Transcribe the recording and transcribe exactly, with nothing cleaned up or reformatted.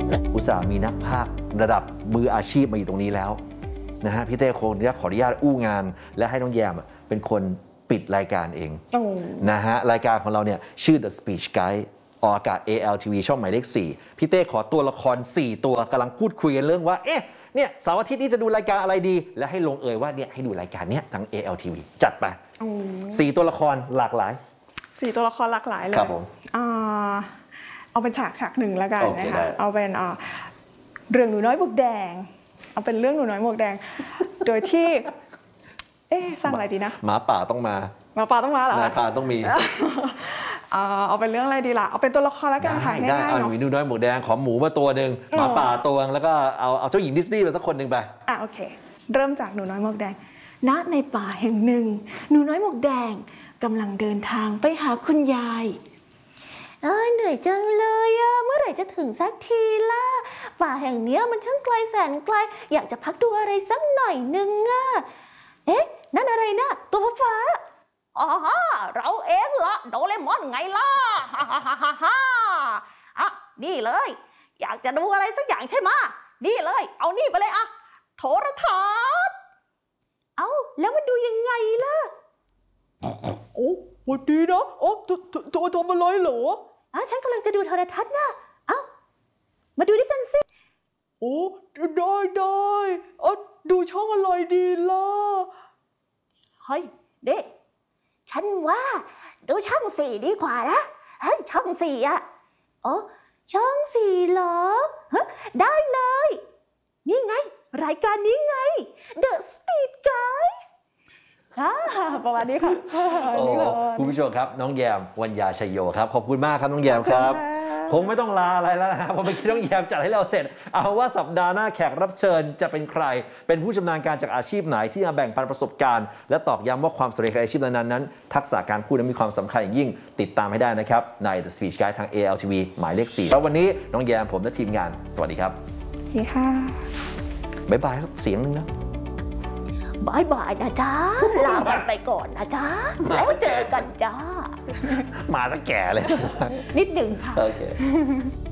อุตส่าห์มีนักพากย์ระดับมืออาชีพมาอยู่ตรงนี้แล้วนะฮะพี่เต้คงจะขออนุญาตอู้งานและให้น้องแยมเป็นคนปิดรายการเองนะฮะรายการของเราเนี่ยชื่อ The Speech Guide ออกอากาศ เอ แอล ที วี ช่องหมายเลขสี่พี่เต้ขอตัวละครสี่ตัวกำลังพูดคุยกันเรื่องว่าเอ๊ะเนี่ยเสาร์อาทิตย์นี้จะดูรายการอะไรดีและให้ลงเอยว่าเนี่ยให้ดูรายการเนี้ยทาง เอ แอล ที วี จัดไปสี่ตัวละครหลากหลายสี่ตัวละครหลากหลายเลยครับผมเอาเป็นฉากฉากหนึ่งแล้วกันนะคะเอาเป็นเรื่องหนูน้อยหมวกแดงเอาเป็นเรื่องหนูน้อยหมวกแดงโดยที่เอ๊ะสร้างอะไรดีนะหมาป่าต้องมาหมาป่าต้องมาเหรอหมาป่าต้องมีเอาเป็นเรื่องอะไรดีล่ะเอาเป็นตัวละครแล้วกันค่ะง่ายๆเอาหนูหนูน้อยหมวกแดงขอหมูมาตัวหนึ่งหมาป่าตัวแล้วก็เอาเอาเจ้าหญิงดิสนีย์ไปสักคนหนึ่งไปอ่ะโอเคเริ่มจากหนูน้อยหมวกแดงณในป่าแห่งหนึ่งหนูน้อยหมวกแดงกำลังเดินทางไปหาคุณยายเอ้ยเหนื่อยจังเลยอะเมื่อไหร่จะถึงสักทีล่ะป่าแห่งนี้มันช่างไกลแสนไกลอยากจะพักดูอะไรสักหน่อยนึงอะเอ๊ะนั่นอะไรนะตัวฟ้าอ๋อเราเองเหรอโดเรมอนไงล่ะฮ่าฮ่าฮ่าฮ่าฮ่าอ่ะนี่เลยอยากจะดูอะไรสักอย่างใช่ไหมนี่เลยเอานี่ไปเลยอะโทรทัศน์เอาแล้วมันดูยังไงล่ะโอ้วันดีนะโอ้โทรทำอะไรเหรออ่ะฉันกำลังจะดูโทรทัศน์นะเอ้ามาดูด้วยกันสิโอ้ได้ได้อ่ะดูช่องอะไรดีล่ะเฮ้ยเด็กฉันว่าดูช่องสี่ดีกว่านะเฮ้ยช่องสี่อ่ะโอ้ช่องสี่เหรอฮะได้เลยนี่ไงรายการนี้ไง The Speed Guysประมาณนี้ค่ะคุณผู้ชมครับน้องแยมวรรยาชัยโยครับขอบคุณมากครับน้องแยมครับคงไม่ต้องลาอะไรแล้วนะเพราะเมื่อกี้น้องแยมจัดให้เราเสร็จเอาว่าสัปดาห์หน้าแขกรับเชิญจะเป็นใครเป็นผู้ชำนาญการจากอาชีพไหนที่มาแบ่งปันประสบการณ์และตอกย้ำว่าความสำเร็จของอาชีพนั้นนั้นทักษะการพูดนั้นมีความสำคัญอย่างยิ่งติดตามให้ได้นะครับใน The Speech Guide ทาง เอ แอล ที วี หมายเลขสี่แล้ววันนี้น้องแยมผมและทีมงานสวัสดีครับสวัสดีค่ะบ๊ายบายเสียงนึงนะบายบายนะจ๊ะลากันไปก่อนนะจ๊ะแล้วเจอกันจ้ามาสักแก่เลยนิดหนึ่งค่ะโอเค